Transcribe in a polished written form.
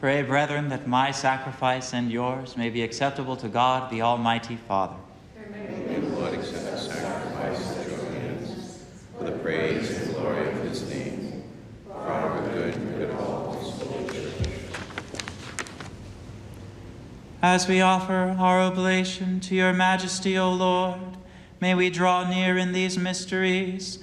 Pray, brethren, that my sacrifice and yours may be acceptable to God, the Almighty Father. May the Lord accept the sacrifice at your hands, for the praise and glory of his name, for our good and good of all his holy church. As we offer our oblation to your majesty, O Lord, may we draw near in these mysteries